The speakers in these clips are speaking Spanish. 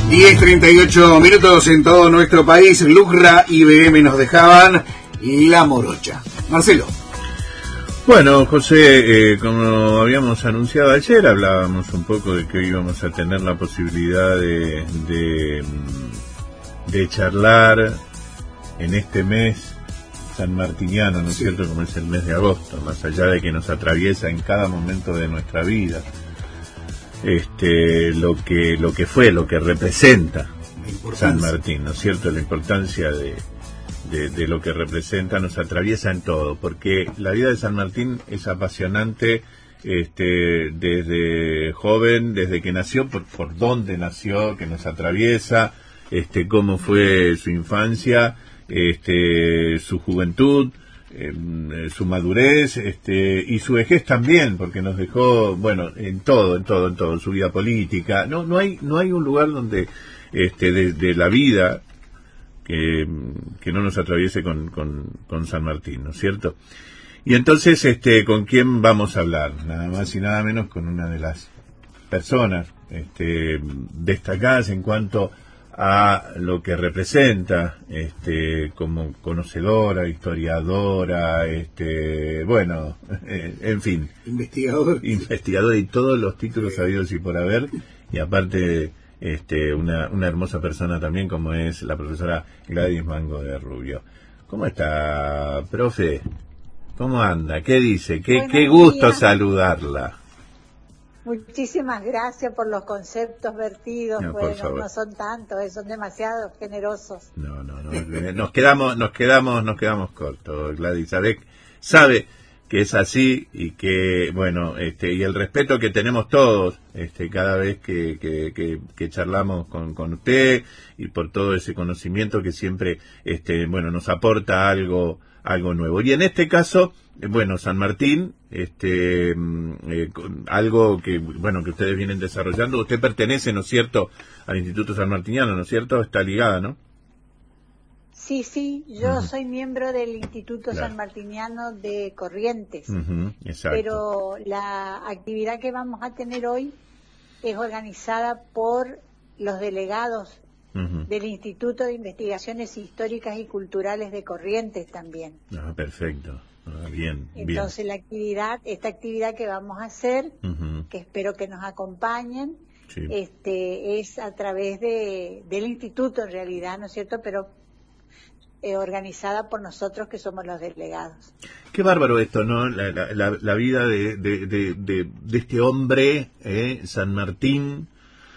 10:38 en todo nuestro país. Lucra y BM nos dejaban La Morocha. Marcelo. Bueno, José, como habíamos anunciado ayer, hablábamos un poco de que hoy íbamos a tener la posibilidad de charlar en este mes sanmartiniano, ¿no es cierto?, como es el mes de agosto, más allá de que nos atraviesa en cada momento de nuestra vida. Lo que fue, lo que representa San Martín, ¿no es cierto? La importancia de lo que representa nos atraviesa en todo, porque la vida de San Martín es apasionante desde joven, desde que nació, por dónde nació, que nos atraviesa, cómo fue su infancia, su juventud, su madurez, y su vejez también, porque nos dejó, bueno, en todo, su vida política. No hay un lugar donde, de la vida que no nos atraviese con San Martín, ¿no es cierto? Y entonces, ¿con quién vamos a hablar? Nada más y nada menos con una de las personas, destacadas en cuanto a lo que representa, como conocedora, historiadora, bueno, en fin, investigadora y todos los títulos habidos y por haber, y aparte una hermosa persona también, como es la profesora Gladys Mango de Rubio. ¿Cómo está, profe? ¿Cómo anda? ¿Qué dice? Qué gusto saludarla. Muchísimas gracias por los conceptos vertidos. No, bueno, no son tantos, son demasiado generosos. No. Nos quedamos cortos, Gladys. Sabe que es así y que, bueno, y el respeto que tenemos todos, cada vez que charlamos con usted, y por todo ese conocimiento que siempre, bueno, nos aporta algo nuevo. Y en este caso, bueno, San Martín, algo que, bueno, que ustedes vienen desarrollando. Usted pertenece, ¿no es cierto?, al Instituto Sanmartiniano, ¿no es cierto? Está ligada, ¿no? Sí, yo soy miembro del Instituto Sanmartiniano de Corrientes. Exacto. Pero la actividad que vamos a tener hoy es organizada por los delegados del Instituto de Investigaciones Históricas y Culturales de Corrientes también. Ah, perfecto. Bien. Entonces esta actividad que vamos a hacer, que espero que nos acompañen, es a través del instituto en realidad, ¿no es cierto?, pero organizada por nosotros que somos los delegados. Qué bárbaro esto, ¿no? La vida de este hombre, San Martín,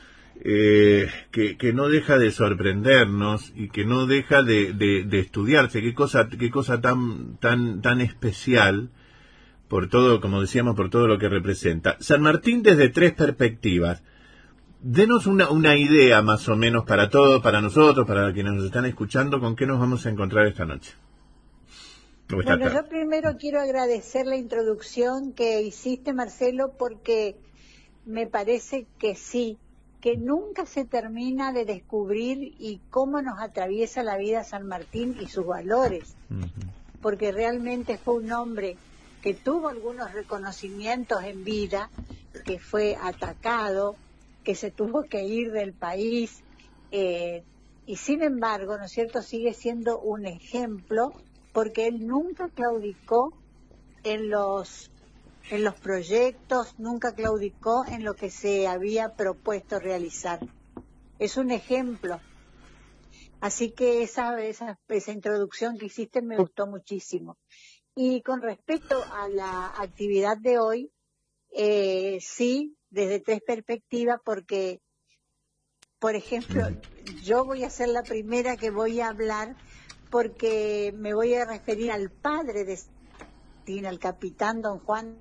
que no deja de sorprendernos y que no deja de estudiarse. Qué cosa tan especial, por todo, como decíamos, por todo lo que representa. San Martín desde tres perspectivas. Denos una idea más o menos para todos, para nosotros, para quienes nos están escuchando, con qué nos vamos a encontrar esta noche. Bueno, yo primero quiero agradecer la introducción que hiciste, Marcelo, porque me parece que sí, que nunca se termina de descubrir y cómo nos atraviesa la vida San Martín y sus valores, porque realmente fue un hombre que tuvo algunos reconocimientos en vida, que fue atacado, que se tuvo que ir del país, y sin embargo, ¿no es cierto?, sigue siendo un ejemplo, porque él nunca claudicó en los proyectos, nunca claudicó en lo que se había propuesto realizar. Es un ejemplo. Así que esa introducción que hiciste me gustó muchísimo. Y con respecto a la actividad de hoy, sí, desde tres perspectivas, porque, por ejemplo, yo voy a ser la primera que voy a hablar, porque me voy a referir al padre de Martín, al capitán don Juan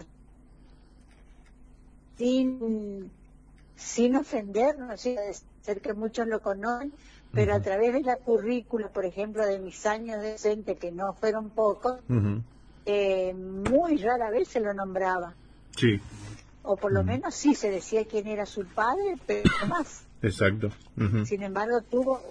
Martín, sin ofendernos, sin ser que muchos lo conocen, pero a través de la currícula, por ejemplo, de mis años de docente, que no fueron pocos, muy rara vez se lo nombraba. Sí. O por lo menos sí se decía quién era su padre, pero no más. Exacto. Sin embargo, tuvo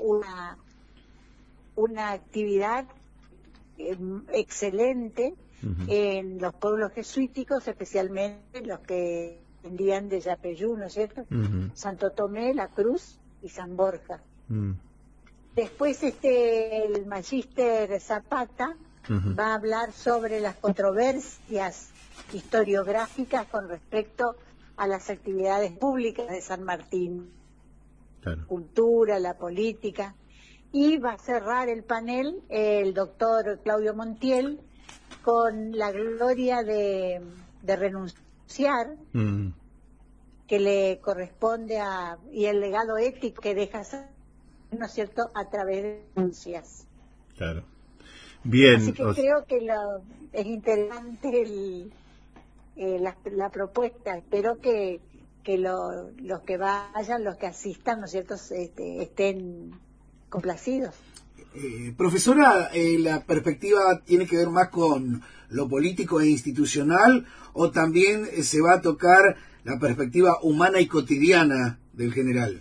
una actividad excelente en los pueblos jesuíticos, especialmente los que vendían de Yapeyú, ¿no es cierto? Santo Tomé, La Cruz, y San Borja. Después el magíster Zapata va a hablar sobre las controversias historiográficas con respecto a las actividades públicas de San Martín, claro. Cultura, la política, y va a cerrar el panel el doctor Claudio Montiel con la gloria de renunciar, que le corresponde y el legado ético que deja, ¿no es cierto?, a través de denuncias. Claro. Bien. Así que creo que es interesante la propuesta. Espero que los que vayan, los que asistan, ¿no es cierto?, estén complacidos. Profesora, ¿la perspectiva tiene que ver más con lo político e institucional o también se va a tocar la perspectiva humana y cotidiana del general?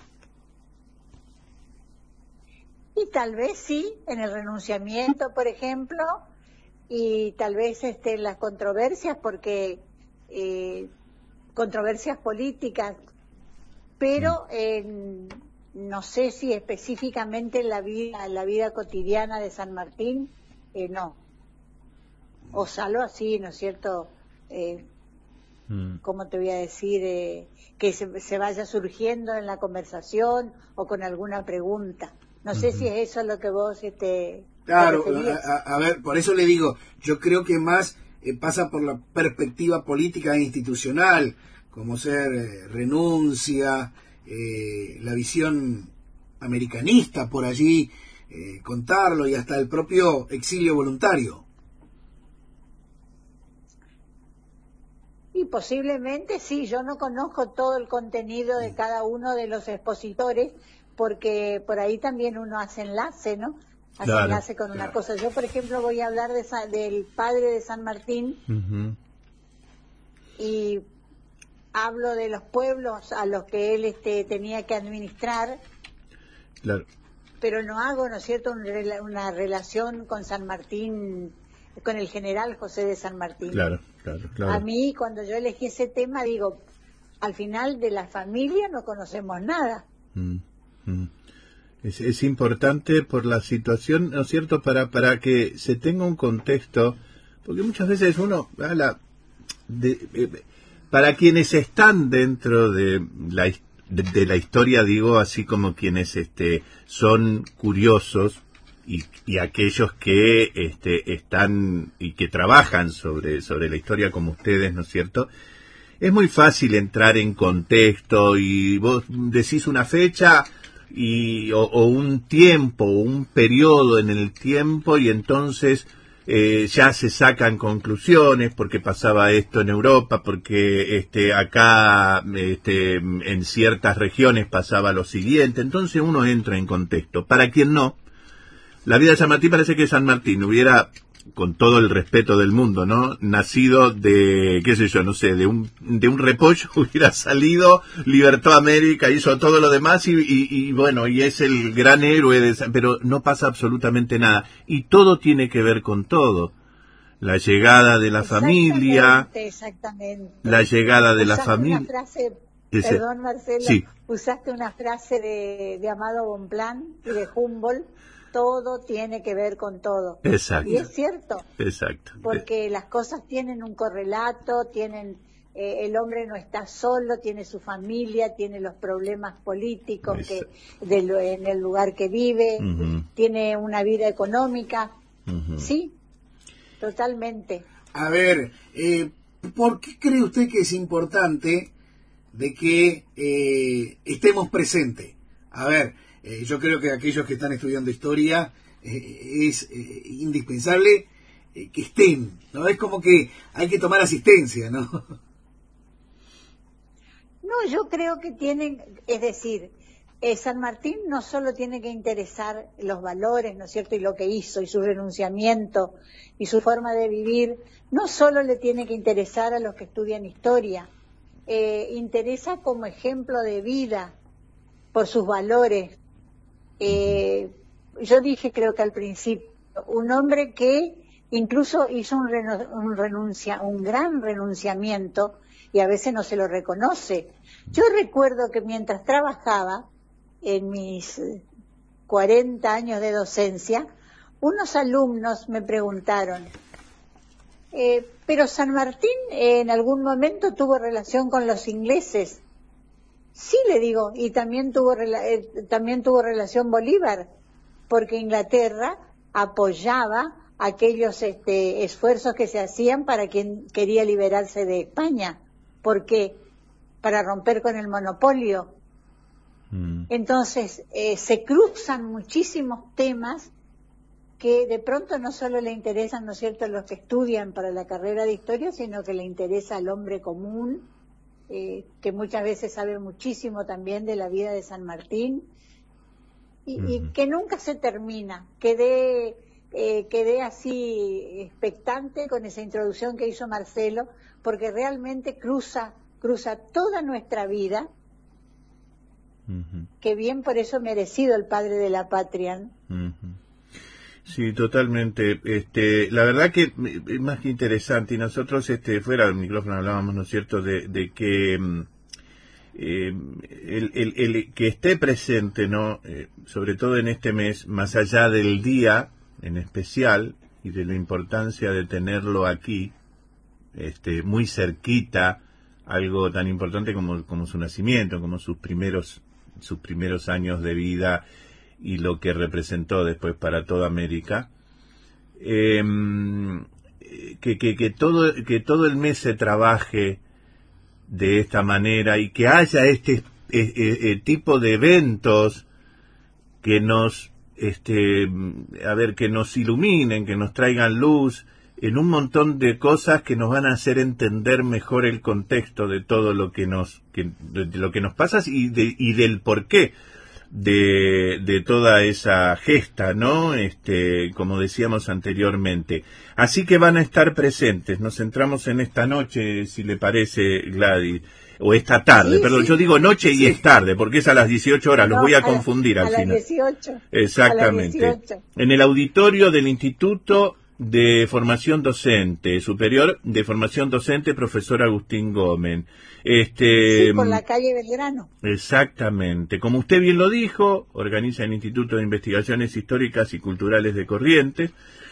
Y tal vez sí, en el renunciamiento, por ejemplo, y tal vez las controversias, porque controversias políticas, pero no sé si específicamente en la vida cotidiana de San Martín, no. O salvo así, ¿no es cierto? ¿Cómo te voy a decir? Que se vaya surgiendo en la conversación o con alguna pregunta. No sé si es eso lo que vos Claro, a ver, por eso le digo, yo creo que más pasa por la perspectiva política e institucional, como ser renuncia, la visión americanista por allí, contarlo, y hasta el propio exilio voluntario. Y posiblemente sí, yo no conozco todo el contenido de cada uno de los expositores, porque por ahí también uno hace enlace, ¿no? Hace enlace con una cosa. Yo, por ejemplo, voy a hablar del padre de San Martín, y hablo de los pueblos a los que él tenía que administrar, claro. Pero no hago, ¿no es cierto?, una relación con San Martín, con el general José de San Martín. Claro. A mí, cuando yo elegí ese tema, digo, al final de la familia no conocemos nada. Es importante por la situación, ¿no es cierto?, para que se tenga un contexto, porque muchas veces uno habla para quienes están dentro de la historia, digo, así como quienes son curiosos y aquellos que están y que trabajan sobre la historia como ustedes, ¿no es cierto? Es muy fácil entrar en contexto y vos decís una fecha o un tiempo, un periodo en el tiempo, y entonces ya se sacan conclusiones porque pasaba esto en Europa, porque acá en ciertas regiones pasaba lo siguiente. Entonces uno entra en contexto. Para quien no, la vida de San Martín, parece que San Martín hubiera, con todo el respeto del mundo, ¿no?, nacido de, qué sé yo, no sé, de un repollo, hubiera salido, libertó a América, hizo todo lo demás y bueno, y es el gran héroe pero no pasa absolutamente nada. Y todo tiene que ver con todo. La llegada de la familia. Exactamente. La llegada de la familia. Perdón, Marcelo, sí. Usaste una frase de Amado Bonpland y de Humboldt. Todo tiene que ver con todo. Exacto. Y es cierto. Exacto. Porque las cosas tienen un correlato, el hombre no está solo, tiene su familia, tiene los problemas políticos en el lugar que vive, tiene una vida económica. Sí, totalmente. A ver, ¿por qué cree usted que es importante de que estemos presentes? A ver, yo creo que aquellos que están estudiando historia es indispensable que estén, ¿no? Es como que hay que tomar asistencia, ¿no? No, yo creo que es decir, San Martín no solo tiene que interesar los valores, ¿no es cierto?, y lo que hizo, y su renunciamiento, y su forma de vivir, no solo le tiene que interesar a los que estudian historia, interesa como ejemplo de vida, por sus valores. Yo dije, creo que al principio, un hombre que incluso hizo un gran renunciamiento, y a veces no se lo reconoce. Yo recuerdo que mientras trabajaba, en mis 40 años de docencia, unos alumnos me preguntaron, pero San Martín en algún momento tuvo relación con los ingleses. Sí, le digo, y también tuvo relación Bolívar, porque Inglaterra apoyaba aquellos esfuerzos que se hacían para quien quería liberarse de España. ¿Por qué? Para romper con el monopolio. Entonces, se cruzan muchísimos temas que de pronto no solo le interesan, ¿no es cierto?, a los que estudian para la carrera de historia, sino que le interesa al hombre común, que muchas veces sabe muchísimo también de la vida de San Martín, y que nunca se termina. Quedé así expectante con esa introducción que hizo Marcelo, porque realmente cruza toda nuestra vida, que bien por eso merecido el padre de la patria. Sí, totalmente. La verdad que es más que interesante, y nosotros fuera del micrófono hablábamos, ¿no es cierto?, de que el que esté presente, ¿no?, sobre todo en este mes, más allá del día en especial y de la importancia de tenerlo aquí, muy cerquita, algo tan importante como su nacimiento, como sus primeros años de vida y lo que representó después para toda América, que todo el mes se trabaje de esta manera y que haya tipo de eventos que nos que nos iluminen, que nos traigan luz en un montón de cosas que nos van a hacer entender mejor el contexto de todo lo que nos pasa y del porqué de toda esa gesta, ¿no? Como decíamos anteriormente. Así que van a estar presentes. Nos centramos en esta noche, si le parece, Gladys, o esta tarde, sí, perdón, sí. yo digo noche y es tarde, porque es a las 18 horas, los voy a confundir al final. A las 18. Exactamente. A las 18. En el auditorio del Instituto de Formación Docente, Superior de Formación Docente, profesor Agustín Gómez. Sí, por la calle Belgrano. Exactamente. Como usted bien lo dijo, organiza el Instituto de Investigaciones Históricas y Culturales de Corrientes.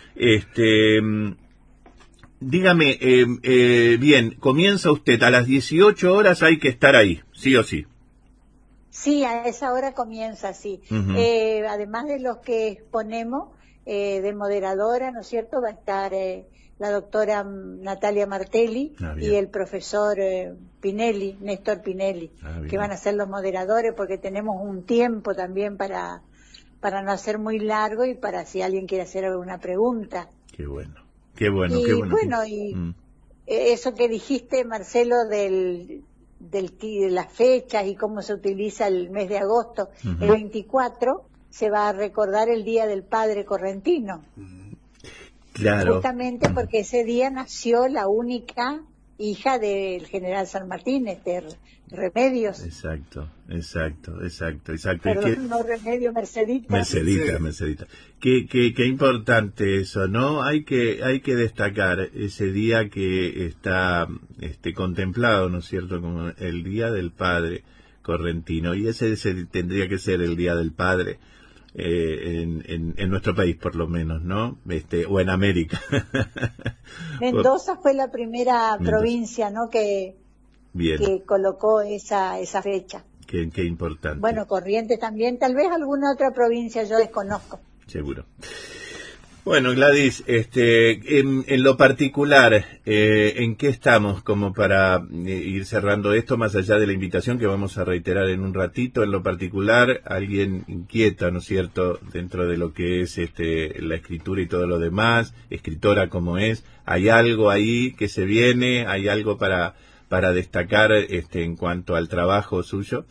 Dígame, bien, comienza usted a las 18 horas, hay que estar ahí, sí o sí. Sí, a esa hora comienza, sí. Además de los que exponemos de moderadora, ¿no es cierto?, va a estar la doctora Natalia Martelli y el profesor Pinelli, Néstor Pinelli, que van a ser los moderadores, porque tenemos un tiempo también para no hacer muy largo y para si alguien quiere hacer alguna pregunta. Qué bueno. Qué bueno, y qué bueno. Eso que dijiste, Marcelo, de las fechas y cómo se utiliza el mes de agosto, el 24 se va a recordar el Día del Padre Correntino. Claro. Justamente porque ese día nació la única hija del general San Martín, Remedios. Exacto. Perdón, no Remedios, Mercedita. Mercedita. Qué importante eso, ¿no? Hay que destacar ese día que está contemplado, ¿no es cierto?, como el Día del Padre Correntino, y ese tendría que ser el Día del Padre en nuestro país, por lo menos, ¿no? O en América. Mendoza fue la primera provincia, ¿no?, que colocó esa fecha. Qué importante. Bueno, Corrientes también, tal vez alguna otra provincia yo desconozco. Seguro. Bueno, Gladys, en lo particular, ¿en qué estamos como para ir cerrando esto, más allá de la invitación que vamos a reiterar en un ratito? En lo particular, alguien inquieta, ¿no es cierto?, dentro de lo que es la escritura y todo lo demás, escritora como es, ¿hay algo ahí que se viene? ¿Hay algo para destacar en cuanto al trabajo suyo?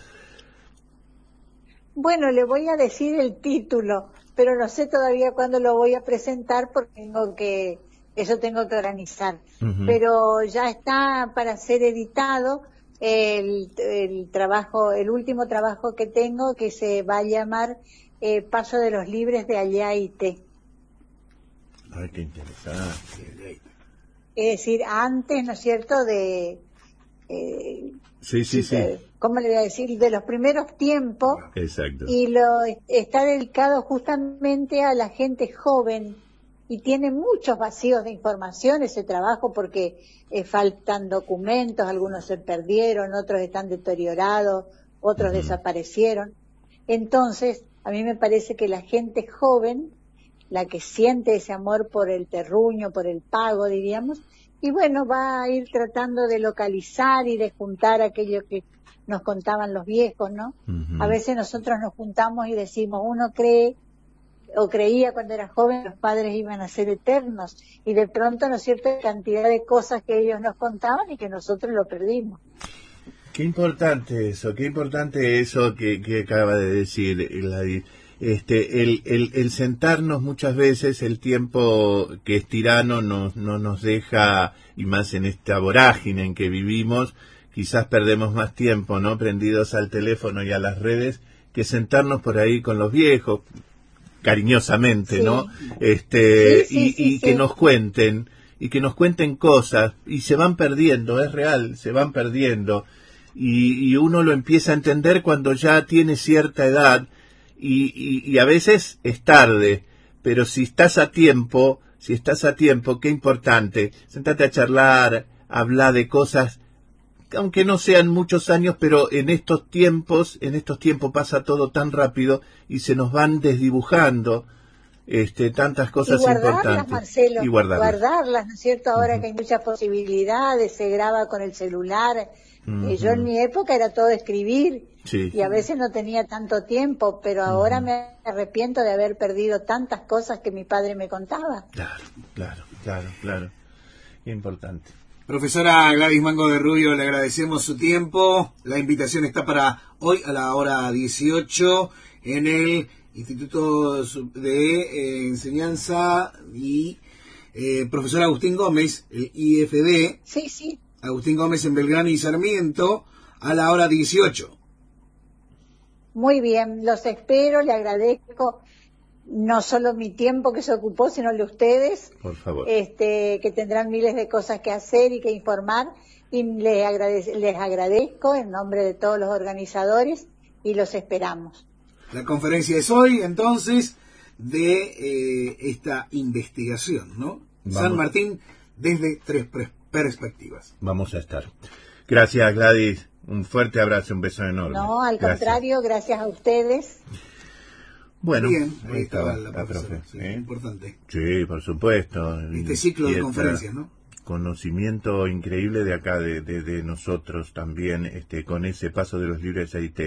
Bueno, le voy a decir el título, pero no sé todavía cuándo lo voy a presentar porque tengo que organizar. Pero ya está para ser editado el último trabajo que tengo, que se va a llamar Paso de los Libres de Ayaite. Ay, qué interesante. Es decir, antes, ¿no es cierto?, de ¿cómo le voy a decir? De los primeros tiempos. Exacto. Y está dedicado justamente a la gente joven, y tiene muchos vacíos de información ese trabajo, porque faltan documentos, algunos se perdieron, otros están deteriorados, otros desaparecieron. Entonces, a mí me parece que la gente joven, la que siente ese amor por el terruño, por el pago, diríamos, y bueno, va a ir tratando de localizar y de juntar aquello que nos contaban los viejos, ¿no? A veces nosotros nos juntamos y decimos, uno cree o creía cuando era joven los padres iban a ser eternos, y de pronto, ¿no es cierto?, cantidad de cosas que ellos nos contaban y que nosotros lo perdimos. Qué importante eso que acaba de decir Gladys. El sentarnos muchas veces, el tiempo que es tirano no nos deja, y más en esta vorágine en que vivimos, quizás perdemos más tiempo, ¿no?, prendidos al teléfono y a las redes, que sentarnos por ahí con los viejos, cariñosamente, ¿no? Que nos cuenten, y que nos cuenten cosas, y se van perdiendo, es real, se van perdiendo, y uno lo empieza a entender cuando ya tiene cierta edad, y a veces es tarde, pero si estás a tiempo, qué importante, sentate a charlar, habla de cosas, aunque no sean muchos años, pero en estos tiempos pasa todo tan rápido y se nos van desdibujando tantas cosas importantes. Marcelo, y guardarlas, ¿no es cierto? Ahora que hay muchas posibilidades, se graba con el celular. Yo en mi época era todo escribir, y a veces no tenía tanto tiempo, pero ahora me arrepiento de haber perdido tantas cosas que mi padre me contaba. Claro. Importante. Profesora Gladys Mango de Rubio, le agradecemos su tiempo. La invitación está para hoy a la hora 18 en el Instituto de Enseñanza y profesor Agustín Gómez, el IFD. Sí. Agustín Gómez en Belgrano y Sarmiento a la hora 18. Muy bien, los espero, le agradezco no solo mi tiempo que se ocupó, sino el de ustedes. Por favor. Que tendrán miles de cosas que hacer y que informar, y les agradezco en nombre de todos los organizadores, y los esperamos. La conferencia es hoy, entonces, de esta investigación, ¿no? San Martín desde 3 perspectivas. Vamos a estar. Gracias, Gladys. Un fuerte abrazo, un beso enorme. No, al contrario, gracias a ustedes. Bueno, bien, ahí estaba la profe. Importante. Sí, por supuesto. Este ciclo de conferencias, ¿no? Conocimiento increíble de acá, de nosotros también, con ese paso de los libres Haití.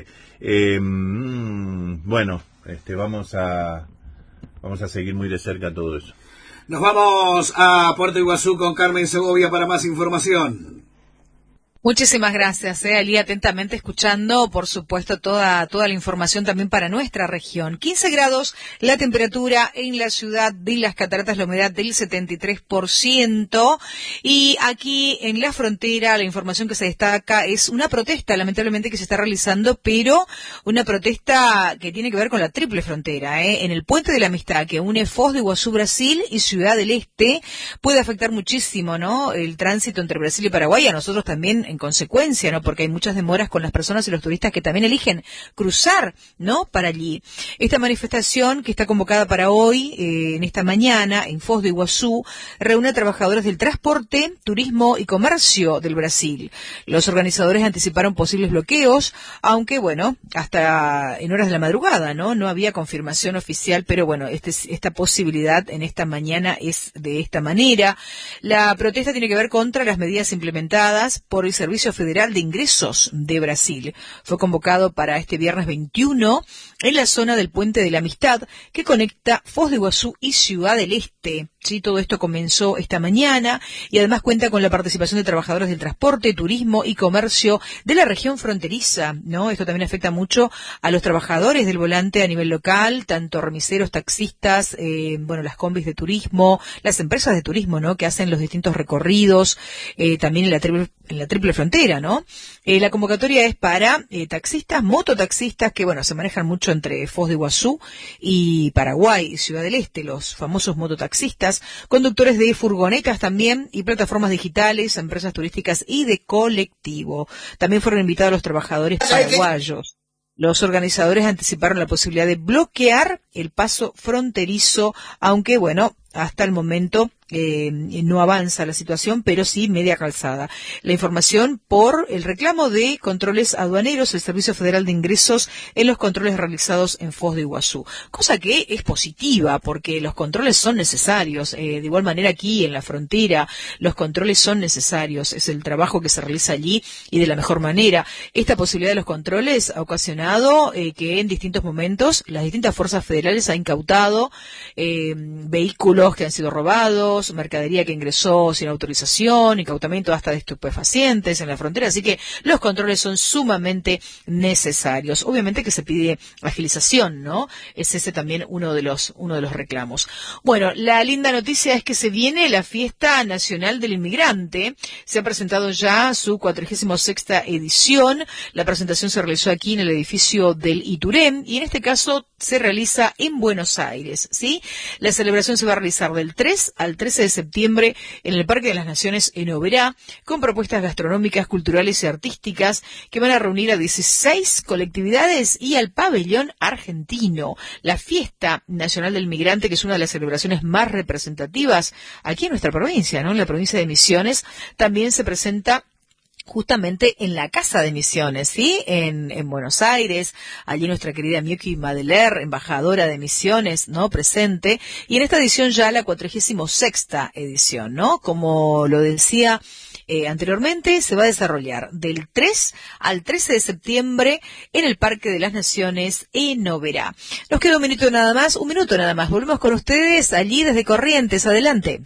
Bueno, vamos a seguir muy de cerca todo eso. Nos vamos a Puerto Iguazú con Carmen Segovia para más información. Muchísimas gracias, Ali, atentamente escuchando, por supuesto, toda la información también para nuestra región. 15 grados la temperatura en la ciudad de Las Cataratas, la humedad del 73%, y aquí en la frontera la información que se destaca es una protesta, lamentablemente, que se está realizando, pero una protesta que tiene que ver con la triple frontera, en el Puente de la Amistad, que une Foz do Iguazú, Brasil, y Ciudad del Este. Puede afectar muchísimo, ¿no?, el tránsito entre Brasil y Paraguay, a nosotros también en consecuencia, ¿no?, porque hay muchas demoras con las personas y los turistas que también eligen cruzar, ¿no?, para allí. Esta manifestación, que está convocada para hoy, en esta mañana, en Foz do Iguazú, reúne a trabajadores del transporte, turismo y comercio del Brasil. Los organizadores anticiparon posibles bloqueos, aunque, bueno, hasta en horas de la madrugada, no había confirmación oficial, pero bueno, esta posibilidad en esta mañana es de esta manera. La protesta tiene que ver contra las medidas implementadas por el Servicio Federal de Ingresos de Brasil. Fue convocado para este viernes 21 en la zona del Puente de la Amistad, que conecta Foz do Iguazú y Ciudad del Este. Sí, todo esto comenzó esta mañana y además cuenta con la participación de trabajadores del transporte, turismo y comercio de la región fronteriza, ¿no? Esto también afecta mucho a los trabajadores del volante a nivel local, tanto remiseros, taxistas, las combis de turismo, las empresas de turismo, ¿no?, que hacen los distintos recorridos, también en la triple frontera, ¿no? La convocatoria es para taxistas, mototaxistas, que, bueno, se manejan mucho entre Foz do Iguazú y Paraguay, Ciudad del Este, los famosos mototaxistas, taxistas, conductores de furgonetas también y plataformas digitales, empresas turísticas y de colectivo. También fueron invitados los trabajadores paraguayos. Los organizadores anticiparon la posibilidad de bloquear el paso fronterizo, aunque bueno, hasta el momento no avanza la situación, pero sí media calzada. La información por el reclamo de controles aduaneros, el Servicio Federal de Ingresos en los controles realizados en Foz de Iguazú. Cosa que es positiva, porque los controles son necesarios. De igual manera aquí en la frontera, los controles son necesarios. Es el trabajo que se realiza allí y de la mejor manera. Esta posibilidad de los controles ha ocasionado que en distintos momentos las distintas fuerzas federales han incautado vehículos que han sido robados, mercadería que ingresó sin autorización, incautamiento hasta de estupefacientes en la frontera, así que los controles son sumamente necesarios. Obviamente que se pide agilización, ¿no? Es ese también uno de los reclamos. Bueno, la linda noticia es que se viene la Fiesta Nacional del Inmigrante. Se ha presentado ya su 46ª edición. La presentación se realizó aquí en el edificio del Iturén y en este caso se realiza en Buenos Aires, ¿sí? La celebración se va a realizar del 3 al 13 de septiembre en el Parque de las Naciones en Oberá, con propuestas gastronómicas, culturales y artísticas que van a reunir a 16 colectividades y al pabellón argentino. La Fiesta Nacional del Migrante, que es una de las celebraciones más representativas aquí en nuestra provincia, ¿no? En la provincia de Misiones, también se presenta justamente en la Casa de Misiones, ¿sí? En Buenos Aires, allí nuestra querida Miyuki Madeler, embajadora de Misiones, ¿no? Presente. Y en esta edición ya la 46ª edición, ¿no? Como lo decía anteriormente, se va a desarrollar del 3 al 13 de septiembre en el Parque de las Naciones en Oberá. Nos queda un minuto nada más. Volvemos con ustedes allí desde Corrientes. Adelante.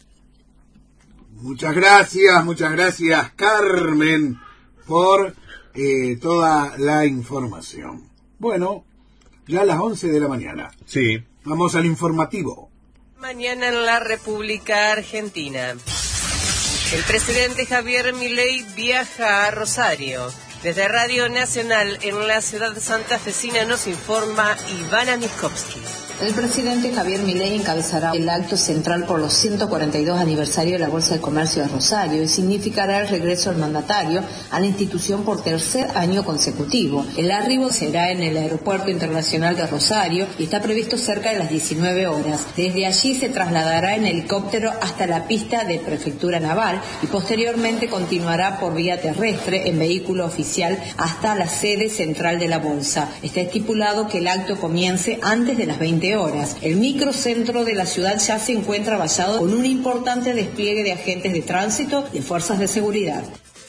Muchas gracias, Carmen, por toda la información. Bueno, ya a las 11 de la mañana. Sí. Vamos al informativo. Mañana en la República Argentina. El presidente Javier Milei viaja a Rosario. Desde Radio Nacional en la ciudad santafesina nos informa Ivana Miskovsky. El presidente Javier Milei encabezará el acto central por los 142 aniversario de la Bolsa de Comercio de Rosario y significará el regreso del mandatario a la institución por tercer año consecutivo. El arribo será en el Aeropuerto Internacional de Rosario y está previsto cerca de las 19 horas. Desde allí se trasladará en helicóptero hasta la pista de Prefectura Naval y posteriormente continuará por vía terrestre en vehículo oficial hasta la sede central de la Bolsa. Está estipulado que el acto comience antes de las 20 horas. El microcentro de la ciudad ya se encuentra vallado con un importante despliegue de agentes de tránsito y de fuerzas de seguridad.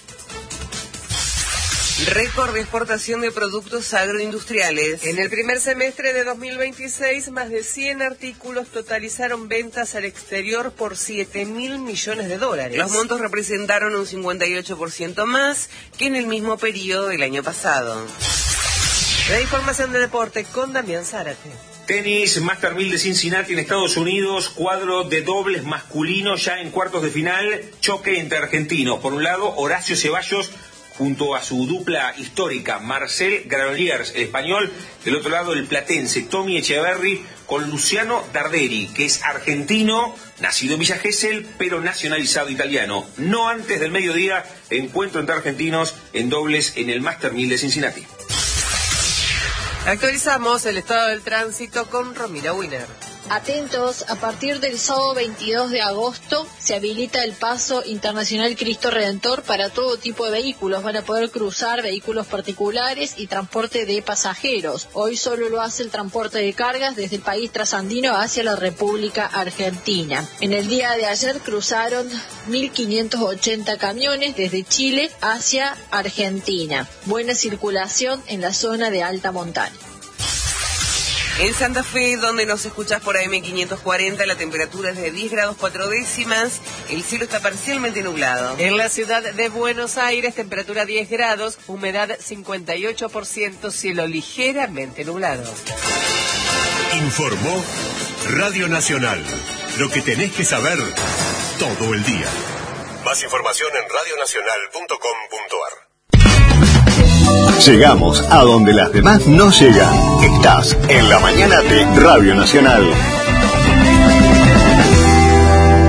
Récord de exportación de productos agroindustriales. En el primer semestre de 2026, más de 100 artículos totalizaron ventas al exterior por $7.000 millones. Los montos representaron un 58% más que en el mismo periodo del año pasado. La información de deporte con Damián Zárate. Tenis, Master 1000 de Cincinnati en Estados Unidos, cuadro de dobles masculino ya en cuartos de final, choque entre argentinos. Por un lado, Horacio Ceballos junto a su dupla histórica, Marcel Granollers, el español. Del otro lado, el platense Tommy Echeverry con Luciano Darderi, que es argentino, nacido en Villa Gesell, pero nacionalizado italiano. No antes del mediodía, encuentro entre argentinos en dobles en el Master 1000 de Cincinnati. Actualizamos el estado del tránsito con Romina Wiener. Atentos, a partir del sábado 22 de agosto se habilita el paso internacional Cristo Redentor para todo tipo de vehículos. Van a poder cruzar vehículos particulares y transporte de pasajeros. Hoy solo lo hace el transporte de cargas desde el país trasandino hacia la República Argentina. En el día de ayer cruzaron 1.580 camiones desde Chile hacia Argentina. Buena circulación en la zona de alta montaña. En Santa Fe, donde nos escuchás por AM540, la temperatura es de 10 grados 4 décimas, el cielo está parcialmente nublado. En la ciudad de Buenos Aires, temperatura 10 grados, humedad 58%, cielo ligeramente nublado. Informó Radio Nacional, lo que tenés que saber todo el día. Más información en radionacional.com.ar. Llegamos a donde las demás no llegan. Estás en la mañana de Radio Nacional.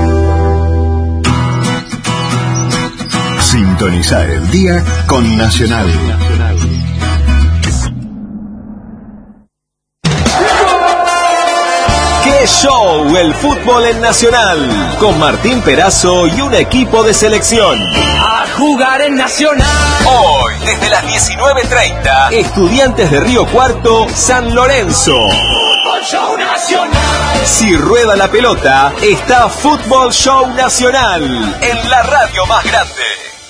Sintoniza el día con Nacional. ¡Qué show el fútbol en Nacional! Con Martín Perazo y un equipo de selección. ¡A jugar en Nacional! Hoy, desde las 19:30, Estudiantes de Río Cuarto, San Lorenzo. ¡Fútbol Show Nacional! Si rueda la pelota, está Fútbol Show Nacional, en la radio más grande.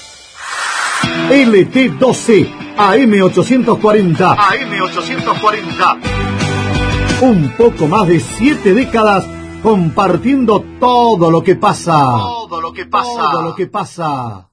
LT12, AM840. AM840. Un poco más de 7 décadas compartiendo todo lo que pasa. Todo lo que pasa. Todo lo que pasa.